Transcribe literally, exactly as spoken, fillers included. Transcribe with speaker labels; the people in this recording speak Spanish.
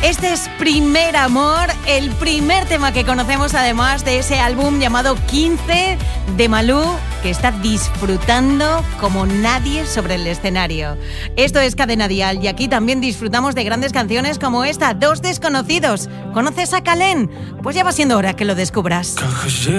Speaker 1: Este es Primer Amor, el primer tema que conocemos además de ese álbum llamado quince de Malú, que está disfrutando como nadie sobre el escenario. Esto es Cadena Dial y aquí también disfrutamos de grandes canciones como esta, Dos desconocidos. ¿Conoces a Kalén? Pues ya va siendo hora que lo descubras.